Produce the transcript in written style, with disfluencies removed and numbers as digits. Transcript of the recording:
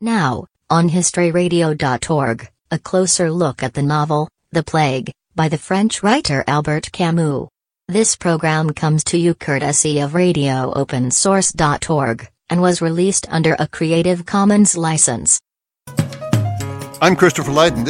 Now, on historyradio.org, a closer look at the novel, The Plague, by the French writer Albert Camus. This program comes to you courtesy of RadioOpenSource.org, and was released under a Creative Commons license. I'm Christopher Lydon.